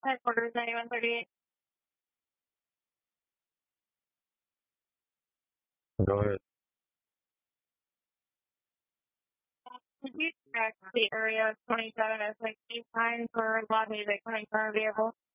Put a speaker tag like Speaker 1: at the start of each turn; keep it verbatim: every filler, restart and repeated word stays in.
Speaker 1: Headquarters ninety-one thirty-eight.
Speaker 2: Go ahead.
Speaker 1: Could you check the area twenty-seven oh six sign for loud music coming from a vehicle?